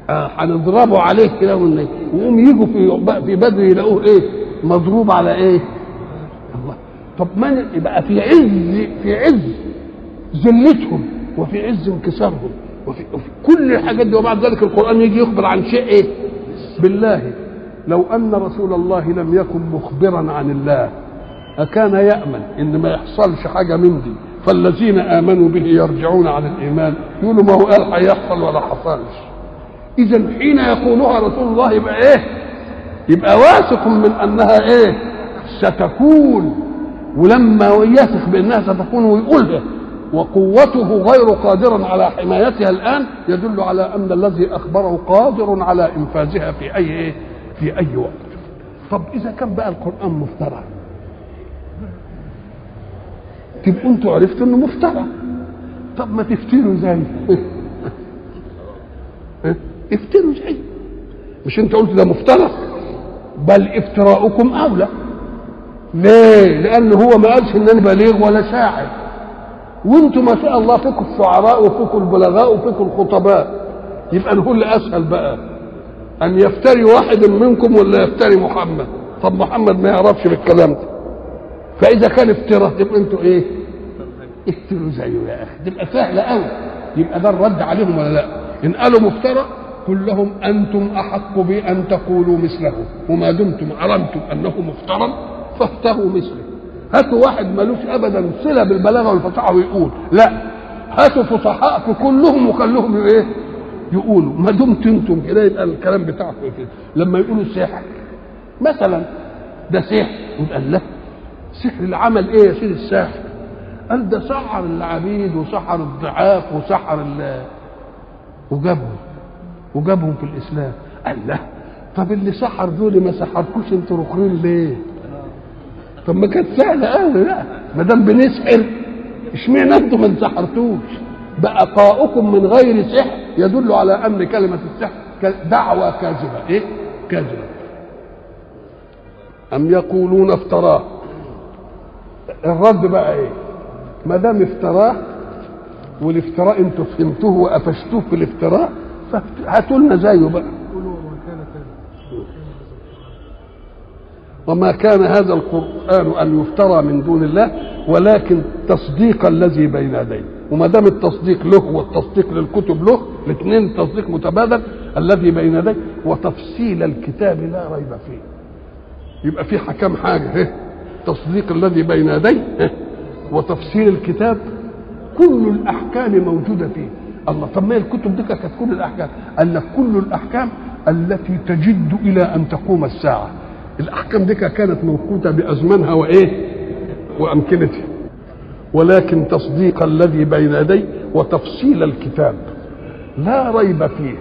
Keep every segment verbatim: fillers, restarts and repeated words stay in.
هنضربه عليه كده، ويقوم يجوا في في بدر يلاقوه ايه؟ مضروب على ايه؟ الله. طب من يبقى في عز في عز ذلتهم وفي عز انكسارهم وفي, وفي كل الحاجات دي، وبعد ذلك القرآن يجي يخبر عن شيء ايه؟ بالله لو ان رسول الله لم يكن مخبرا عن الله أكان يأمن إن ما يحصلش حاجة من دي، فالذين آمنوا به يرجعون عن الإيمان يقولوا ما هو قال هيحصل ولا حصلش. إذا حين يقولها رسول الله يبقى إيه؟ يبقى واثق من أنها إيه؟ ستكون، ولما يثق بأنها ستكون ويقولها وقوته غير قادر على حمايتها الآن يدل على أن الذي أخبره قادر على إنفاذها في أي إيه؟ في أي وقت. طب إذا كان بقى القرآن مفترى، تبقوا انتوا عرفتوا انه مفترى، طب ما تفتروا زي افتروا زي، مش انت قلت ده مفترى؟ بل افتراؤكم اولى. ليه؟ لان هو ما قالش ان انا بليغ ولا شاعر، وانتم ما شاء الله فيكم الشعراء وفيكم البلغاء وفيكم الخطباء، يبقى نقول اسهل بقى ان يفتري واحد منكم ولا يفتري محمد. طب محمد ما يعرفش بالكلام ده، فاذا كان افتراء تبقى انتوا ايه؟ افتروا زيه يا اخي، تبقى سهله قوي. يبقى ده الرد عليهم ولا لا؟ ان قالوا مفترى قل لهم انتم احق بان تقولوا مثله، وما دمتم علمتم انه مفترى فافتروا مثله. هاتوا واحد ملوش ابدا صله بالبلاغه والفصاحه ويقول لا، هاتوا فصحاء في كلهم وخلوهم ايه؟ يقولوا. ما دمت انتم كده يبقى الكلام بتاعكم كده. لما يقولوا سحر مثلا، ده سحر، يقول لا، سحر العمل ايه يا سيدي الساحر؟ قال ده سحر العبيد وسحر الضعاف وسحر ال وجابهم وجابهم في الاسلام. قال لا، طب اللي سحر دول ما سحركوش انتوا رخرين ليه؟ طب ما كانت سهله قوي. لا، ما دام بنسحر اشمعنى انتوا ما انسحرتوش؟ بقاؤكم من غير سحر يدل على ان كلمه السحر دعوه كاذبه. ايه؟ كاذبه. ام يقولون افتراه. الرد بقى ايه؟ ما دام افتراه، والافتراء انتوا فهمتوه وقفشتوه في الافتراء، فهاتوا لنا زيه بقى. وما كان هذا القرآن أن يفترى من دون الله ولكن تصديق الذي بين يديه. وما دام التصديق له والتصديق للكتب له، الاثنين تصديق متبادل، الذي بين يديه وتفصيل الكتاب لا ريب فيه. يبقى في حكم حاجة، تصديق الذي بين يديه وتفصيل الكتاب، كل الأحكام موجودة فيه. الله، طب ما الكتب دي كانت كل الأحكام؟ قال لك كل الأحكام التي تجد إلى أن تقوم الساعة. الأحكام دي كانت موقوتة بأزمانها وإيه؟ وأمكنتها، ولكن تصديق الذي بين يديه وتفصيل الكتاب لا ريب فيه.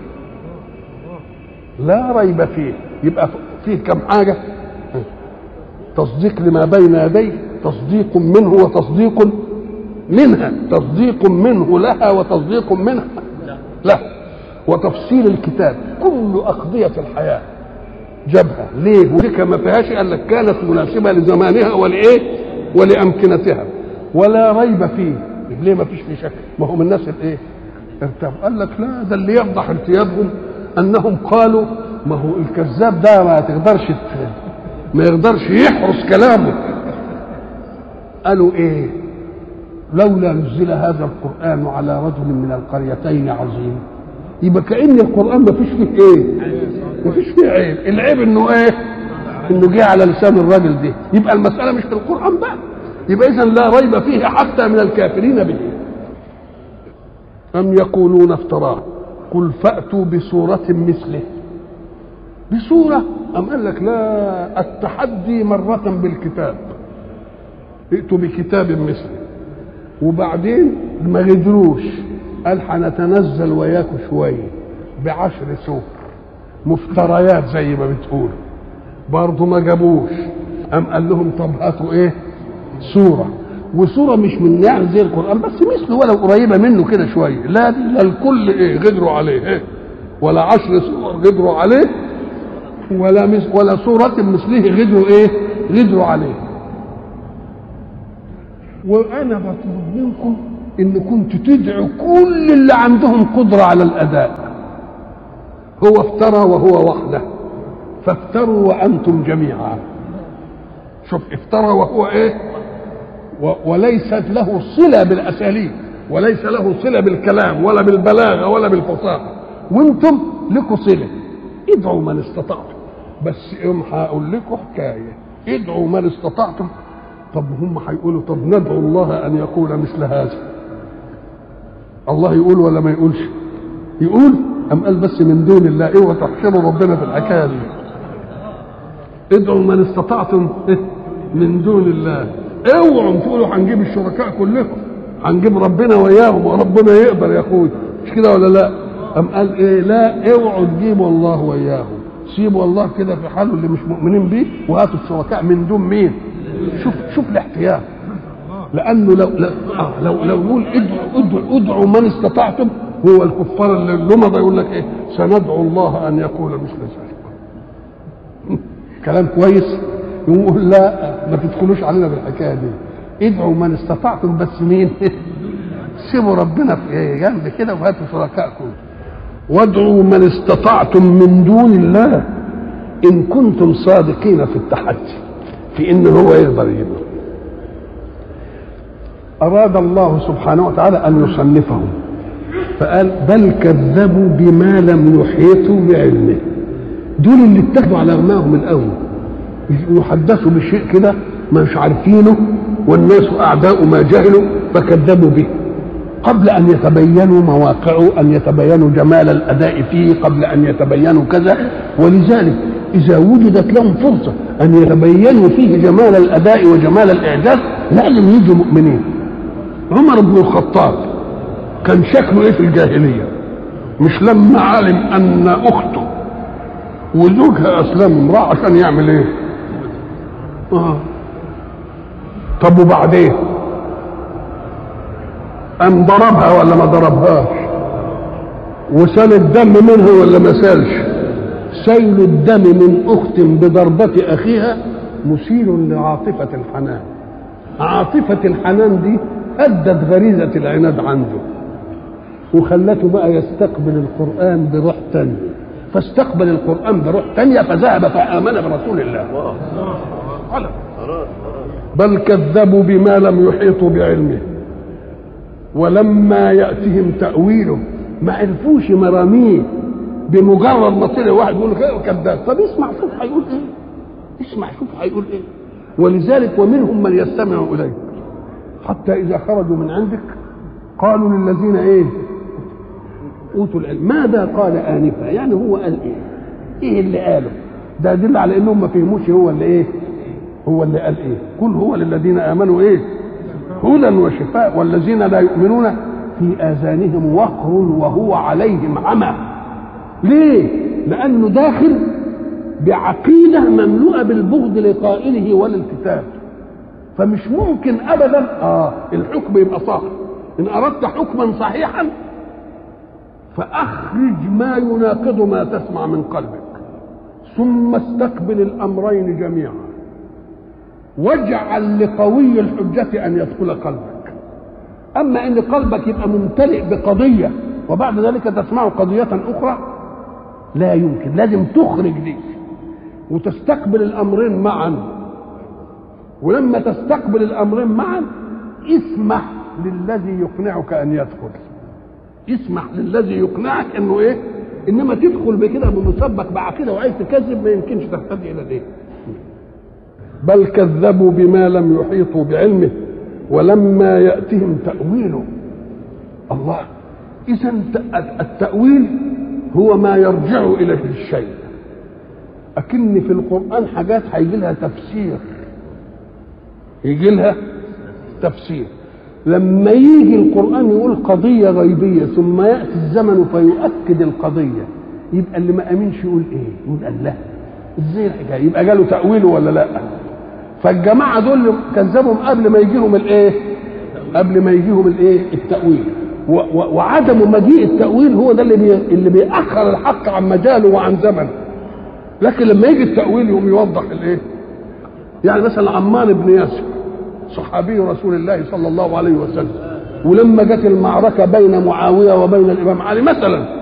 لا ريب فيه. يبقى فيه كم حاجة؟ تصديق لما بين يديه، تصديق منه وتصديق منها، تصديق منه لها وتصديق منها لا، وتفصيل الكتاب. كل أقضية الحياة جابها. ليه؟ وديك ما فيهاش قال لك كانت مناسبة لزمانها ولإيه؟ ولأمكنتها، ولا ريب فيه. ليه ما فيش فيه شك؟ ما هم الناس الايه؟ ارتابوا. قال لك لا، ده اللي يفضح ارتيابهم انهم قالوا ما هو الكذاب ده ما تقدرش ما يقدرش يحرس كلامه. قالوا ايه؟ لولا نزل هذا القرآن على رجل من القريتين عظيم. يبقى كأن القرآن ما فيش فيه ايه؟ ما فيش فيه عيب. العيب انه ايه؟ انه جه على لسان الراجل ده. يبقى المسألة مش في القرآن بقى. يبقى اذن لا ريب فيه حتى من الكافرين به. أم يقولون افتراه قل فأتوا بسورة مثله. بسورة؟ أم قال لك لا، التحدي مرة بالكتاب، ائتوا بكتاب مثله. وبعدين ما قدروش، قال حنتنزل وياكم شوية بعشر سور مفتريات زي ما بتقول، برضه ما جابوش. أم قال لهم طب هاتوا ايه؟ سورة. وسورة مش من يعني زي القرآن بس مثله ولو قريبة منه كده شوية. لا دي لا، الكل ايه؟ غدروا عليه. ايه؟ ولا عشر سور غدروا عليه، ولا مس ولا سورة مثله غدروا ايه؟ غدروا عليه. وانا بطلب منكم ان كنتوا تدعوا كل اللي عندهم قدرة على الاداء، هو افترى وهو وحده، فافتروا وانتم جميعا. شوف افترى وهو ايه، وليست له صله بالاساليب، وليس له صله بالكلام ولا بالبلاغه ولا بالفصاحه، وانتم لكم صله. ادعوا من استطعتم، بس ام هقول لكم حكايه، ادعوا من استطعتم. طب هم هيقولوا طب ندعو الله ان يقول مثل هذا. الله يقول ولا ما يقولش؟ يقول. ام قال بس من دون الله. ايه وتحشروا ربنا في الحكايه دي. ادعوا من استطعتم من دون الله. اوعوا تقولوا هنجيب الشركاء كلكم، هنجيب ربنا وياهم وربنا يقدر يا اخوي، مش كده ولا لا؟ ام قال ايه؟ لا، اوعوا تجيبوا الله وياهم، سيبوا الله كده في حاله اللي مش مؤمنين بيه، وهاتوا الشركاء من دون مين؟ شوف شوف الاحتياط. لانه لو لو آه لو لو نقول ادعوا ادعوا ادعوا من استطعتم، هو الكفار اللي لمضى يقول لك ايه؟ سندعو الله ان يقول مثل ذلك. كلام كويس. يقول لا، ما تدخلوش علينا بالحكايه دي، ادعوا من استطعتم، بس مين؟ سيبوا ربنا في جنب كده وهاتوا شركائكم. وادعوا من استطعتم من دون الله ان كنتم صادقين في التحدي، في ان هو يقدر يجيبه. اراد الله سبحانه وتعالى ان يصنفهم فقال بل كذبوا بما لم يحيطوا بعلمه. دول اللي اتخذوا على رماهم الاول، يحدثوا بشيء كده مش عارفينه، والناس اعداء ما جهلوا فكذبوا به قبل ان يتبينوا مواقعه، ان يتبينوا جمال الاداء فيه، قبل ان يتبينوا كذا. ولذلك اذا وجدت لهم فرصه ان يتبينوا فيه جمال الاداء وجمال الاعجاز لازم يجوا مؤمنين. عمر بن الخطاب كان شكله ايه في الجاهليه؟ مش لما علم ان اخته وزوجها اسلم امراه عشان يعمل ايه؟ اه طب وبعدين ام ضربها ولا ما ضربهاش؟ وسال الدم منها ولا ما سالش؟ سيل الدم من اخت بضربه اخيها مثير لعاطفه الحنان. عاطفه الحنان دي ادت غريزه العناد عنده وخلته بقى يستقبل القران بروح تانية، فاستقبل القران بروح تانية فذهب فامن برسول الله. بل كذبوا بما لم يحيطوا بعلمه ولما ياتهم تاويله. ما عرفوش مراميه بمجرد ما طلع واحد يقول له كذاب. طب اسمع شوف هيقول ايه، اسمع شوف هيقول ايه. ولذلك ومنهم من يستمع اليك حتى اذا خرجوا من عندك قالوا للذين ايه اوتوا العلم ماذا قال انفا. يعني هو قال ايه؟ ايه اللي قاله؟ ده يدل على انهم ما فهموش هو اللي ايه، هو اللي قال ايه. قل هو للذين امنوا ايه هدى وشفاء والذين لا يؤمنون في اذانهم وقر وهو عليهم عمى. ليه؟ لانه داخل بعقيده مملوءه بالبغض لقائله وللكتاب، فمش ممكن ابدا اه الحكم يبقى صح. ان اردت حكما صحيحا فاخرج ما يناقض ما تسمع من قلبك، ثم استقبل الامرين جميعا، واجعل لقوي الحجه ان يدخل قلبك. اما ان قلبك يبقى ممتلئ بقضيه وبعد ذلك تسمع قضيه اخرى لا يمكن. لازم تخرج دي وتستقبل الامرين معا، ولما تستقبل الامرين معا اسمح للذي يقنعك ان يدخل، اسمح للذي يقنعك انه ايه. انما تدخل بكده بمسبك بعقيده وعايز تكذب ما يمكنش تهتدي الى الايه. بل كذبوا بما لم يحيطوا بعلمه ولما ياتهم تاويله. الله. اذا التاويل هو ما يرجع اليه الشيء. اكن في القران حاجات هيجي لها تفسير، يجي لها تفسير. لما يجي القرآن يقول قضية غيبية ثم يأتي الزمن فيؤكد القضية، يبقى اللي ما أمنش يقول إيه؟ يقول الله إزاي الحكاية؟ يبقى جاله تأويله ولا لا؟ فالجماعة دول كذبهم قبل ما يجيهم الإيه؟ قبل ما يجيهم الإيه؟ التأويل. وعدم مجيء التأويل هو ده اللي بي... اللي بيأخر الحق عن مجاله وعن زمنه. لكن لما يجي التأويل يقوم يوضح الإيه؟ يعني مثلا عمار بن ياسر صحابي رسول الله صلى الله عليه وسلم، ولما جت المعركة بين معاوية وبين الإمام علي مثلا